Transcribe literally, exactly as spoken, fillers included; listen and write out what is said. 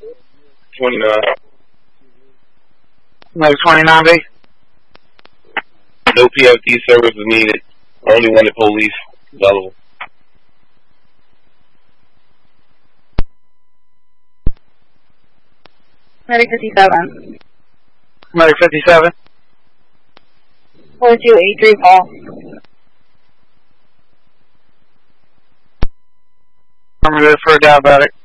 twenty-nine. Medic twenty-nine B. No P F D service is needed. Only one at police available. Medic fifty-seven. Medic fifty-seven. four two eight three call. I'm ready for a diabetic.